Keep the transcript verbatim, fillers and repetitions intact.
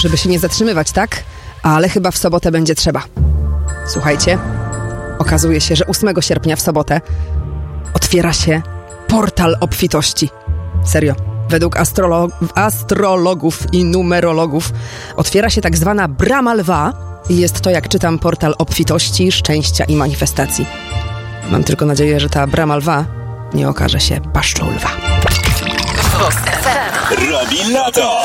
żeby się nie zatrzymywać, tak? Ale chyba w sobotę będzie trzeba. Słuchajcie, okazuje się, że ósmego sierpnia w sobotę otwiera się portal obfitości. Serio. Według astrolo- astrologów i numerologów otwiera się tak zwana brama lwa i jest to, jak czytam, portal obfitości, szczęścia i manifestacji. Mam tylko nadzieję, że ta brama lwa nie okaże się paszczą lwa. Robi lato!